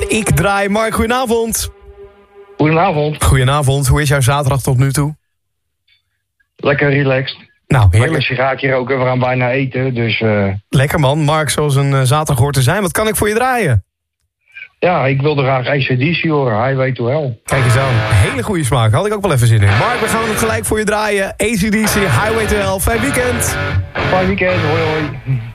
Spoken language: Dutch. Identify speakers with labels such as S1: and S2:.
S1: Ik Draai. Mark, goedenavond.
S2: Goedenavond.
S1: Hoe is jouw zaterdag tot nu toe?
S2: Lekker relaxed.
S1: Nou, heerlijk.
S2: Lekker sigaartje roken, we gaan bijna eten, dus...
S1: Lekker man. Mark, zoals een zaterdag hoort te zijn. Wat kan ik voor je draaien?
S2: Ja, ik wilde graag AC/DC horen. Highway to Hell.
S1: Kijk eens aan. Hele goede smaak. Had ik ook wel even zin in. Mark, we gaan hem gelijk voor je draaien. AC/DC, Highway to Hell. Fijn weekend.
S2: Fijn weekend. Hoi hoi.